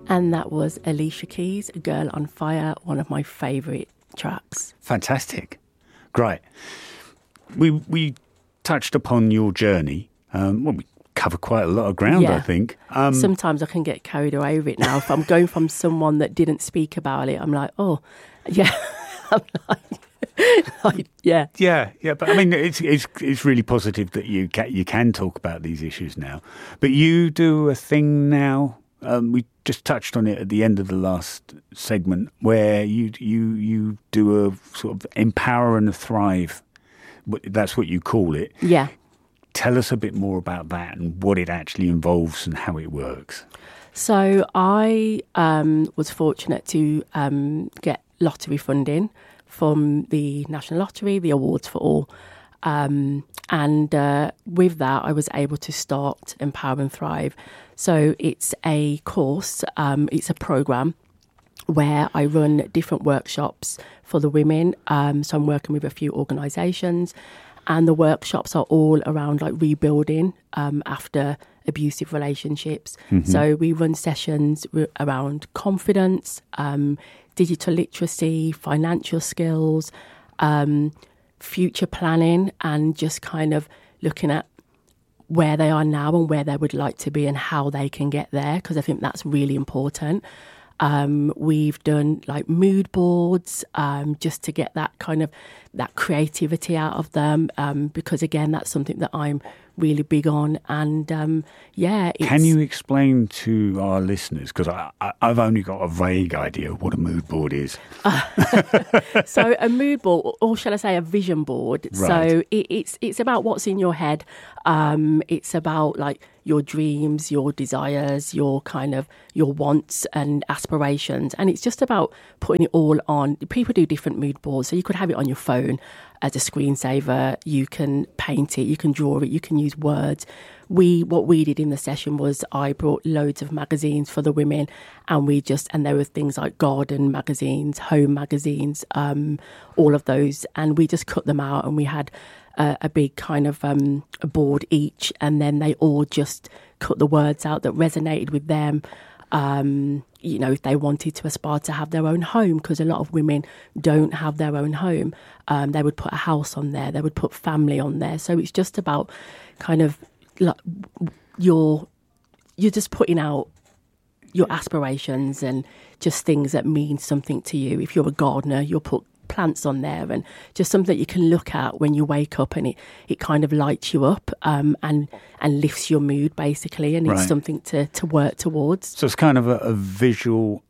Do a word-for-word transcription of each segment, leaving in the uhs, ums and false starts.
And that was Alicia Keys, Girl on Fire, one of my favourite tracks. Fantastic. Great. We we touched upon your journey. Um, well, we covered quite a lot of ground, yeah. I think. Um, Sometimes I can get carried away with it now. If I'm going from someone that didn't speak about it, I'm like, oh, yeah. I'm like, like, yeah. Yeah, yeah. But I mean, it's it's it's really positive that you can, you can talk about these issues now. But you do a thing now. Um, we just touched on it at the end of the last segment, where you you you do a sort of empower and thrive. That's what you call it. Yeah. Tell us a bit more about that and what it actually involves and how it works. So I um, was fortunate to um, get lottery funding from the National Lottery, the Awards for All. Um, and uh, with that, I was able to start Empower and Thrive. So it's a course, um, it's a programme where I run different workshops for the women. Um, so I'm working with a few organisations, and the workshops are all around like rebuilding um, after abusive relationships. Mm-hmm. So we run sessions re- around confidence, um, digital literacy, financial skills, um, future planning, and just kind of looking at where they are now and where they would like to be and how they can get there, because I think that's really important. Um, we've done like mood boards um, just to get that kind of that creativity out of them, um, because again, that's something that I'm really big on. And um, yeah, it's... Can you explain to our listeners, because I, I, I've only got a vague idea of what a mood board is. So a mood board, or shall I say a vision board? Right. So it, it's it's about what's in your head. Um, it's about like your dreams, your desires, your kind of your wants and aspirations, and it's just about putting it all on. People do different mood boards, so you could have it on your phone as a screensaver. You can paint it, you can draw it, you can use words. We what we did in the session was I brought loads of magazines for the women, and we just and there were things like garden magazines, home magazines, um, all of those, and we just cut them out, and we had a, a big kind of um, a board each, and then they all just cut the words out that resonated with them. Um, you know, if they wanted to aspire to have their own home, because a lot of women don't have their own home, um, they would put a house on there, they would put family on there. So it's just about kind of like you're you're just putting out your aspirations and just things that mean something to you. If you're a gardener, you'll put plants on there, and just something that you can look at when you wake up, and it, it kind of lights you up um, and and lifts your mood basically, and it's Right. something to, to work towards. So it's kind of a, a visual,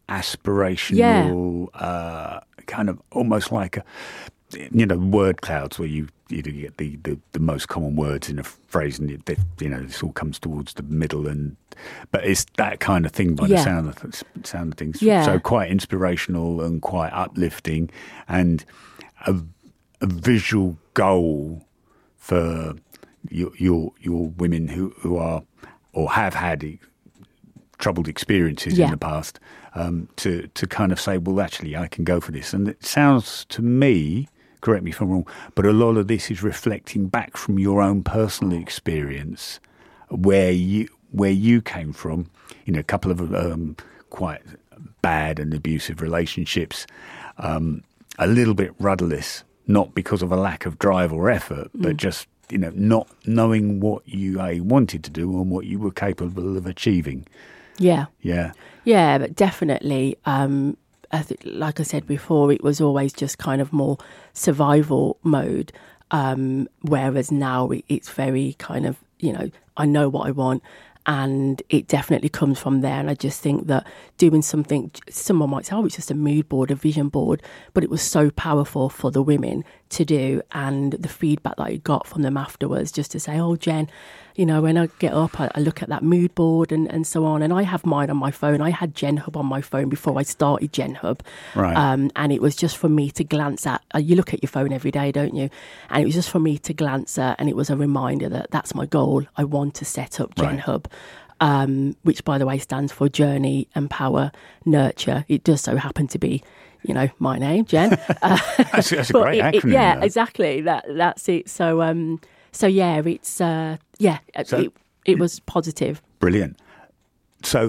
aspirational, yeah. uh, kind of almost like a, you know, word clouds where you you get the, the, the most common words in a phrase, and it, you know, this all comes towards the middle, and but it's that kind of thing by yeah. the sound of sound of things. Yeah. So quite inspirational and quite uplifting, and a, a visual goal for your your your women who, who are or have had troubled experiences yeah. in the past, um, to to kind of say, well, actually, I can go for this. And it sounds to me, correct me if I'm wrong, but a lot of this is reflecting back from your own personal experience, where you where you came from. You know, a couple of um, quite bad and abusive relationships, um, a little bit rudderless, not because of a lack of drive or effort, but mm. just, you know, not knowing what you a, wanted to do and what you were capable of achieving. Yeah. Yeah. Yeah, but definitely, um, I th- like I said before, it was always just kind of more survival mode, um, whereas now it, it's very kind of, you know, I know what I want, and it definitely comes from there. And I just think that doing something, someone might say, oh, it's just a mood board, a vision board, but it was so powerful for the women to do, and the feedback that I got from them afterwards, just to say, oh, Jen, you know, when I get up, I, I look at that mood board and, and so on. And I have mine on my phone. I had GenHub on my phone before I started GenHub. Right. Um, and it was just for me to glance at. Uh, you look at your phone every day, don't you? And it was just for me to glance at. And it was a reminder that that's my goal. I want to set up GenHub, right. um, which, by the way, stands for Journey, Empower, Nurture. It does so happen to be, you know, my name, Jen. Uh, that's, that's a great it, acronym. It, yeah, though. exactly. That That's it. So, um, so yeah, it's... Uh, Yeah, so, it, it was positive. Brilliant. So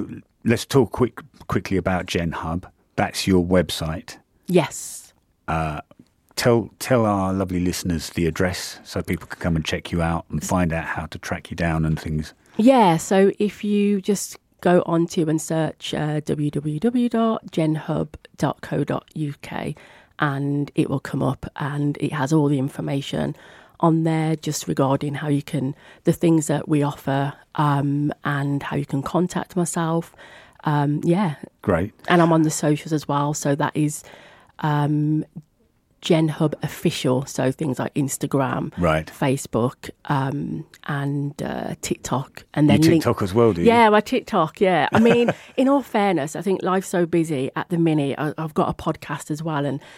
let's talk quick quickly about Gen Hub. That's your website. Yes. Uh, tell tell our lovely listeners the address so people can come and check you out and find out how to track you down and things. Yeah, so if you just go onto and search uh, w w w dot gen hub dot co dot u k and it will come up, and it has all the information on there just regarding how you can, the things that we offer, um, and how you can contact myself. Um, yeah. Great. And I'm on the socials as well. So that is um, Gen Hub Official. So things like Instagram, right, Facebook, um, and uh, TikTok. And then you TikTok link- as well, do you? Yeah, my TikTok, yeah. I mean, in all fairness, I think life's so busy at the minute. I, I've got a podcast as well, and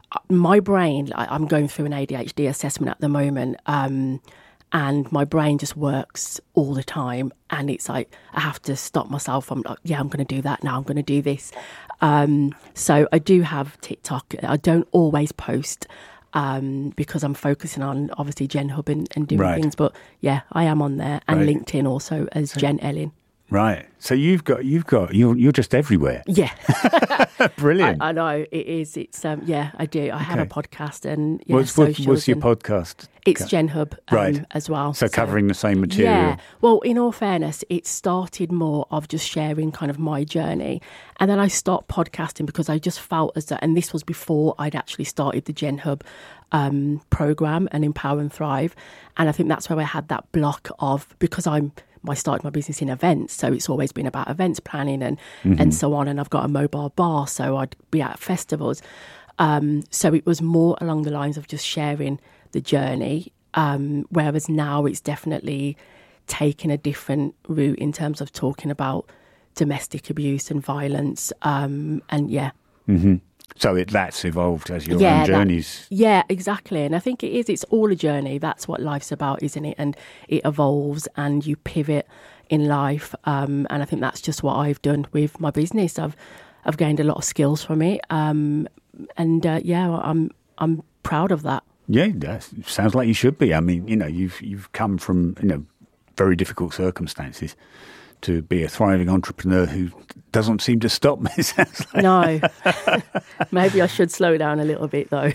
my brain, I, I'm going through an A D H D assessment at the moment, um, and my brain just works all the time. And it's like, I have to stop myself. I'm like, yeah, I'm going to do that now. I'm going to do this. Um, so I do have TikTok. I don't always post um, because I'm focusing on obviously Gen Hub and, and doing right. things. But yeah, I am on there, and right. LinkedIn also as so, Jen Ellin. Right. So you've got, you've got, you're, you're just everywhere. Yeah. Brilliant. I, I know it is. It's, um, yeah, I do. I have okay. a podcast, and yeah, what's, what, what's your and, podcast? It's Gen Hub um, right. as well. So, so covering the same material. Yeah. Well, in all fairness, it started more of just sharing kind of my journey. And then I stopped podcasting because I just felt as though, and this was before I'd actually started the Gen Hub um, program and Empower and Thrive. And I think that's where I had that block of, because I'm, I started my business in events, so it's always been about events planning and mm-hmm. and so on. And I've got a mobile bar, so I'd be at festivals. Um, so it was more along the lines of just sharing the journey. Um, whereas now it's definitely taken a different route in terms of talking about domestic abuse and violence. Um, and yeah. Mm-hmm. So it, that's evolved as your yeah, own journeys. That, yeah, exactly. And I think it is. It's all a journey. That's what life's about, isn't it? And it evolves and you pivot in life. Um, and I think that's just what I've done with my business. I've I've gained a lot of skills from it. Um, and uh, yeah, I'm I'm proud of that. Yeah, that sounds like you should be. I mean, you know, you've you've come from, you know, very difficult circumstances to be a thriving entrepreneur who doesn't seem to stop, it sounds like. No. Maybe I should slow down a little bit, though.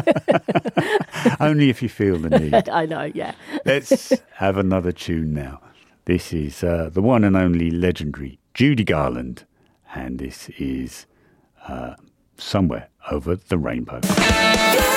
Only if you feel the need. I know, yeah. Let's have another tune now. This is uh, the one and only legendary Judy Garland, and this is uh, Somewhere Over the Rainbow.